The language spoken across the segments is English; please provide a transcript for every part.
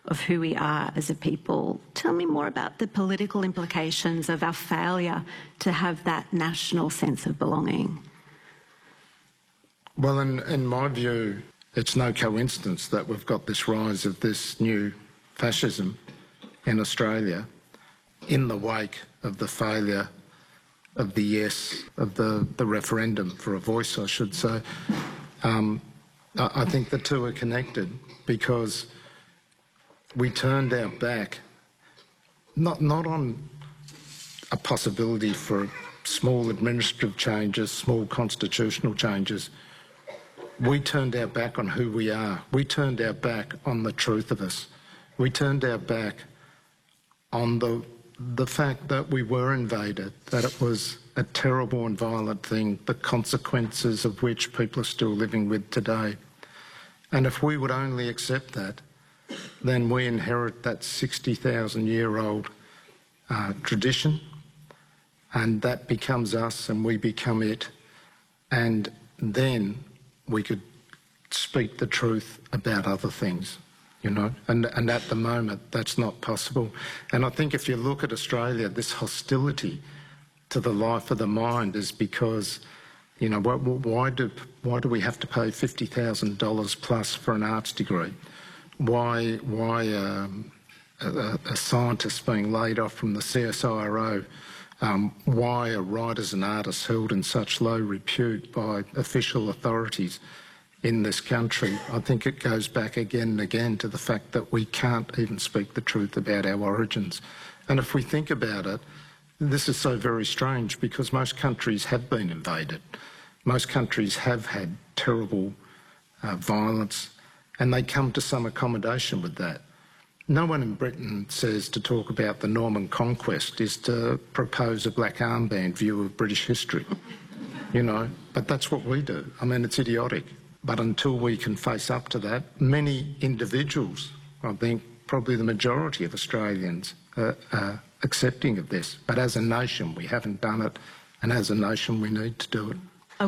of who we are as a people. Tell me more about the political implications of our failure to have that national sense of belonging. Well, in my view, it's no coincidence that we've got this rise of this new fascism in Australia in the wake of the failure of the yes, of the referendum for a voice, I should say. I think the two are connected because we turned our back, not on a possibility for small administrative changes, small constitutional changes. We turned our back on who we are. We turned our back on the truth of us. We turned our back on the fact that we were invaded, that it was a terrible and violent thing, the consequences of which people are still living with today. And if we would only accept that, then we inherit that 60,000-year-old tradition, and that becomes us and we become it, and then we could speak the truth about other things, you know, and at the moment that's not possible. And I think if you look at Australia, this hostility to the life of the mind is because, you know, why do we have to pay $50,000 plus for an arts degree? Why a scientist being laid off from the CSIRO? Why are writers and artists held in such low repute by official authorities in this country? I think it goes back again and again to the fact that we can't even speak the truth about our origins. And if we think about it, this is so very strange because most countries have been invaded. Most countries have had terrible violence, and they come to some accommodation with that. No one in Britain says to talk about the Norman conquest is to propose a black armband view of British history, you know, but that's what we do. I mean, it's idiotic. But until we can face up to that, many individuals, I think probably the majority of Australians are accepting of this. But as a nation, we haven't done it, and as a nation, we need to do it.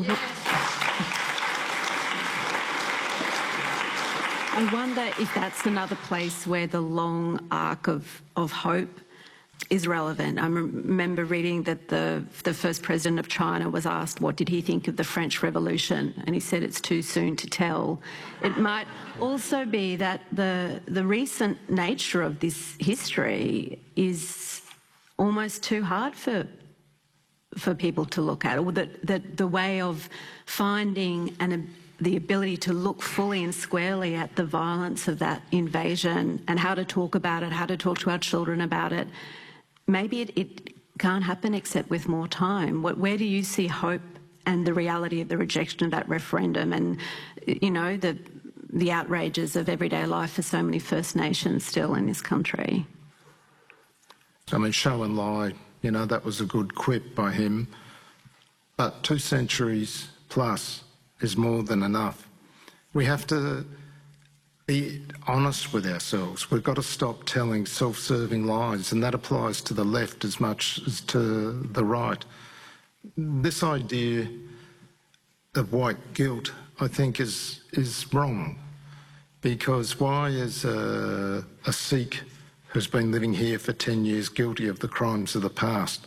I wonder if that's another place where the long arc of hope is relevant. I remember reading that the first president of China was asked what did he think of the French Revolution, and he said it's too soon to tell. It might also be that the recent nature of this history is almost too hard for people to look at, or that the way of finding the ability to look fully and squarely at the violence of that invasion and how to talk about it, how to talk to our children about it, maybe it can't happen except with more time. Where do you see hope and the reality of the rejection of that referendum and, you know, the outrages of everyday life for so many First Nations still in this country? I mean, show and lie, you know, that was a good quip by him. But 2 centuries plus is more than enough. We have to be honest with ourselves. We've got to stop telling self-serving lies, and that applies to the left as much as to the right. This idea of white guilt, I think, is wrong, because why is a Sikh who's been living here for 10 years guilty of the crimes of the past?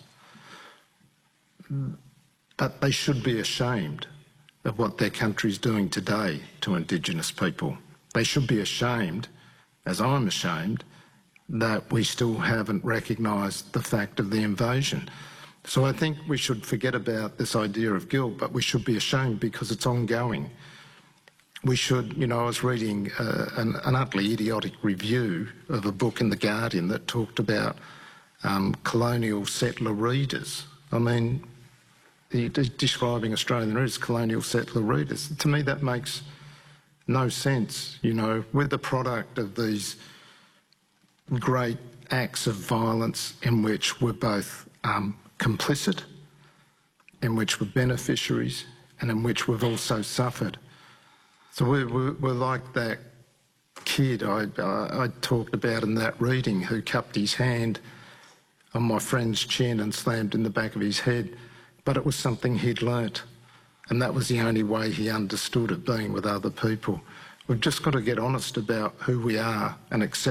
But they should be ashamed of what their country's doing today to Indigenous people. They should be ashamed, as I'm ashamed, that we still haven't recognised the fact of the invasion. So I think we should forget about this idea of guilt, but we should be ashamed because it's ongoing. We should, you know, I was reading an utterly idiotic review of a book in The Guardian that talked about colonial settler readers. I mean, describing Australian readers, colonial settler readers. To me, that makes no sense. You know, we're the product of these great acts of violence in which we're both complicit, in which we're beneficiaries, and in which we've also suffered. So we're like that kid I talked about in that reading who cupped his hand on my friend's chin and slammed in the back of his head. But it was something he'd learnt, and that was the only way he understood it, being with other people. We've just got to get honest about who we are and accept